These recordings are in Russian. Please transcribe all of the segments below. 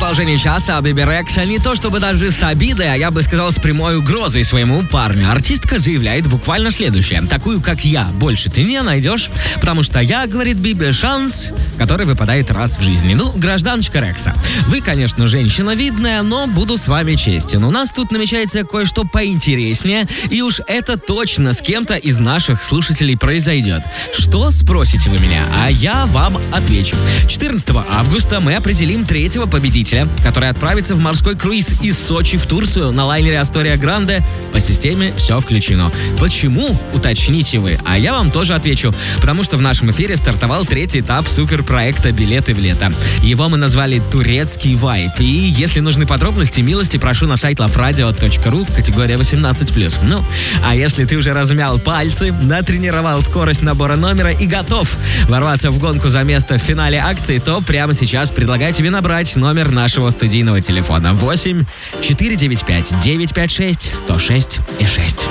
продолжение часа Беби Рекса не то чтобы даже с обидой, а я бы сказал с прямой угрозой своему парню. Артистка заявляет буквально следующее. Такую, как я, больше ты не найдешь, потому что я, говорит Биби, шанс, который выпадает раз в жизни. Ну, гражданочка Рекса, вы, конечно, женщина видная, но буду с вами честен. У нас тут намечается кое-что поинтереснее, и уж это точно с кем-то из наших слушателей произойдет. Что, спросите вы меня, а я вам отвечу. 14 августа мы определим третьего победителя, который отправится в морской круиз из Сочи в Турцию на лайнере Астория Гранде по системе «Все включено». Почему, уточните вы, а я вам тоже отвечу. Потому что в нашем эфире стартовал третий этап суперпроекта «Билеты в лето». Его мы назвали «Турецкий вайб». И если нужны подробности, милости прошу на сайт loveradio.ru, категория 18+. Ну, а если ты уже размял пальцы, натренировал скорость набора номера и готов ворваться в гонку за место в финале акции, то прямо сейчас предлагаю тебе набрать номер нашего студийного телефона 8 495 956 106 и 6.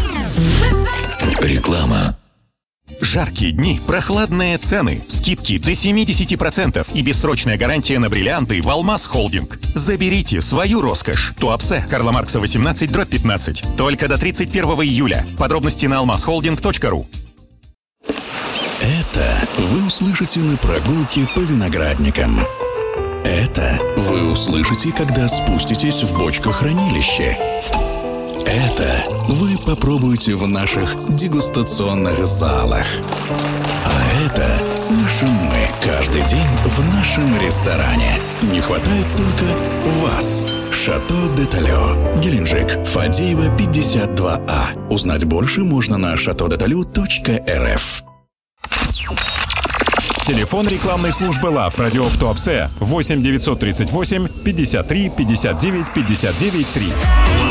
Реклама. Жаркие дни, прохладные цены, скидки до 70% и бессрочная гарантия на бриллианты в Алмаз Холдинг. Заберите свою роскошь. Туапсе, Карла Маркса 18/15. Только до 31 июля. Подробности на almazholding.ru. Это вы услышите на прогулке по виноградникам. Это вы услышите, когда спуститесь в бочкохранилище. Это вы попробуете в наших дегустационных залах. А это слышим мы каждый день в нашем ресторане. Не хватает только вас. Шато де Талё, Геленджик, Фадеева, 52А. Узнать больше можно на chateaudetalu.rf. Телефон рекламной службы Love Radio в Туапсе 8 938 53 59 59 3.